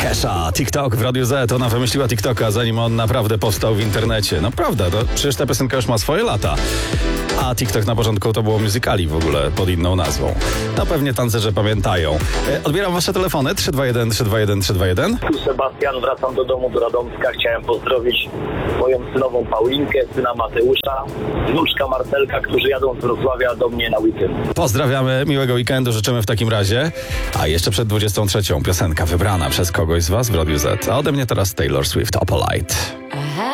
Kesha, TikTok w Radiu Z. Ona wymyśliła TikToka, zanim on naprawdę powstał w internecie. No prawda, to przecież ta piosenka już ma swoje lata. A TikTok na początku to było musicali w ogóle pod inną nazwą. No pewnie tancerze pamiętają. Odbieram wasze telefony 321 321 321. Tu Sebastian, wracam do domu do Radomska. Chciałem pozdrowić moją synową Paulinkę, syna Mateusza, wnuczka Marcelka, którzy jadą z Wrocławia do mnie na weekend. Pozdrawiamy, miłego weekendu życzymy w takim razie. A jeszcze przed 23 piosenka wybrana przez kogoś z was w Radiu Z. A ode mnie teraz Taylor Swift, Opalite.